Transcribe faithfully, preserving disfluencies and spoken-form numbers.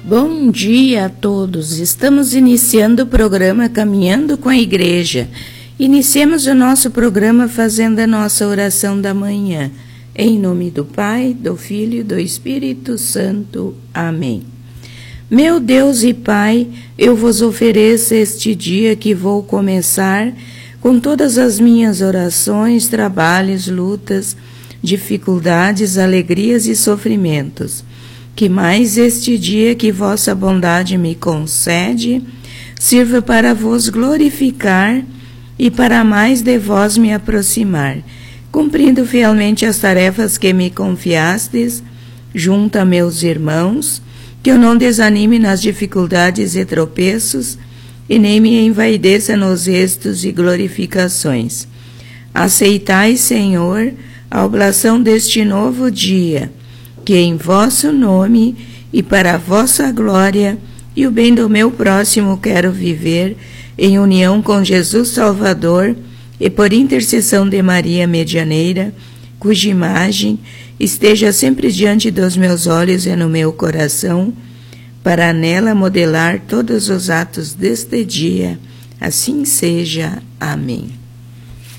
Bom dia a todos. Estamos iniciando o programa Caminhando com a Igreja. Iniciemos o nosso programa fazendo a nossa oração da manhã. Em nome do Pai, do Filho e do Espírito Santo. Amém. Meu Deus e Pai, eu vos ofereço este dia que vou começar com todas as minhas orações, trabalhos, lutas, dificuldades, alegrias e sofrimentos. Que mais este dia que vossa bondade me concede sirva para vos glorificar e para mais de vós me aproximar, cumprindo fielmente as tarefas que me confiastes, junto a meus irmãos, que eu não desanime nas dificuldades e tropeços, e nem me envaideça nos êxitos e glorificações. Aceitai, Senhor, a oblação deste novo dia, que em vosso nome e para a vossa glória e o bem do meu próximo quero viver, em união com Jesus Salvador e por intercessão de Maria Medianeira, cuja imagem esteja sempre diante dos meus olhos e no meu coração, para nela modelar todos os atos deste dia. Assim seja. Amém.